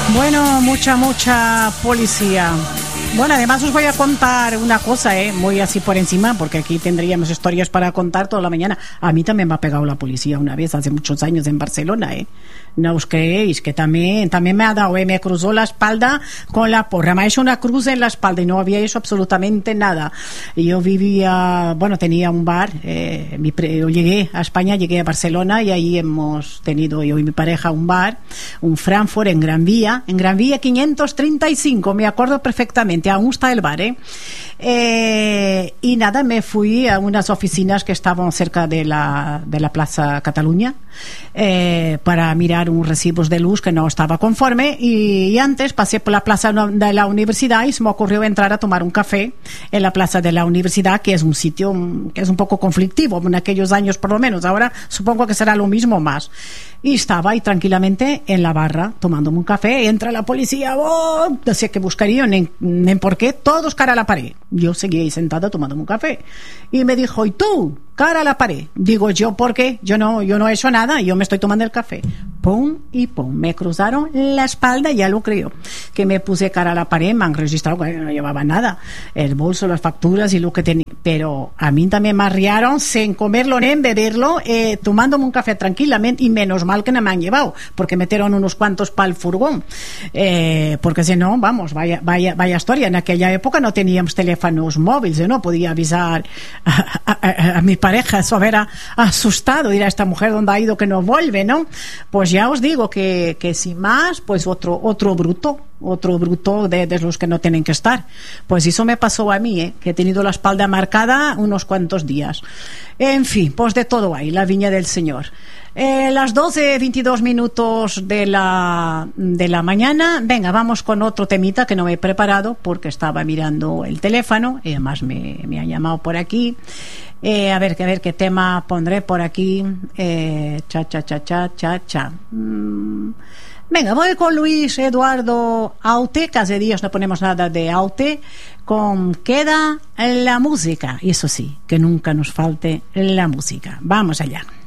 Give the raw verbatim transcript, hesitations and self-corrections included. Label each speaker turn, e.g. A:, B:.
A: Bueno, mucha, mucha policía. Bueno, además os voy a contar una cosa, ¿eh? Muy así por encima, porque aquí tendríamos historias para contar toda la mañana. A mí también me ha pegado la policía una vez, hace muchos años en Barcelona, ¿eh? No os creéis, que también, también me ha dado, ¿eh? Me cruzó la espalda con la porra, me ha hecho una cruz en la espalda y no había hecho absolutamente nada. Y yo vivía, bueno, tenía un bar, eh, mi pre, yo llegué a España, llegué a Barcelona y ahí hemos tenido yo y mi pareja un bar, un Frankfurt en Gran Vía, en Gran Vía quinientos treinta y cinco, me acuerdo perfectamente, aún está el bar, ¿eh? Eh, y nada, me fui a unas oficinas que estaban cerca de la, de la Plaza Cataluña, eh, para mirar unos recibos de luz que no estaba conforme, y, y antes pasé por la plaza de la universidad y se me ocurrió entrar a tomar un café en la plaza de la universidad, que es un sitio que es un poco conflictivo en aquellos años, por lo menos. Ahora supongo que será lo mismo, más. Y estaba ahí tranquilamente en la barra tomándome un café, entra la policía, oh, no sé qué buscarían, ni, ni por qué, todos cara a la pared. Yo seguía ahí sentada tomándome un café y me dijo: ¿y tú? Cara a la pared. Digo yo: ¿por qué? Yo no, yo no he hecho nada, yo me estoy tomando el café. Pum y pum, me cruzaron la espalda, ya lo creo, que me puse cara a la pared, me han registrado que no llevaba nada, el bolso, las facturas y lo que tenía, pero a mí también me arriaron sin comerlo ni en beberlo, eh, tomándome un café tranquilamente, y menos mal que no me han llevado, porque metieron unos cuantos para el furgón, eh, porque si no, vamos, vaya, vaya, vaya historia. En aquella época no teníamos teléfonos móviles, yo no podía avisar a, a, a, a mi pareja, eso era asustado, dirá: esta mujer dónde ha ido que no vuelve, ¿no? Pues ya os digo que, que sin más, pues otro, otro bruto, otro bruto de, de los que no tienen que estar. Pues eso me pasó a mí, ¿eh? Que he tenido la espalda marcada unos cuantos días. En fin, pues de todo hay, la viña del Señor. Eh, las doce veintidós minutos de la, de la mañana. Venga, vamos con otro temita que no me he preparado porque estaba mirando el teléfono y además me, me han llamado por aquí. Eh, a ver, a ver qué tema pondré por aquí. Eh, cha, cha, cha, cha, cha, cha. Mm. Venga, voy con Luis Eduardo Aute, que hace días no ponemos nada de Aute, con Queda la música. Y eso sí, que nunca nos falte la música. Vamos allá.